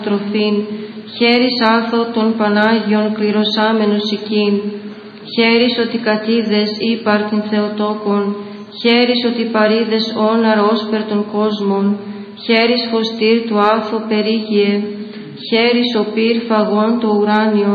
τροφήν, χαίρις άθο των Πανάγιων κληρωσάμενος οικήν, χαίρις ότι κατήδες ύπαρτην Θεοτόκον, χαίρις ότι παρήδες όναρ όσπερ των κόσμων, χαίρις φωστήρ του άθο περίγειε, χαίρις ο πυρ φαγών το ουράνιο,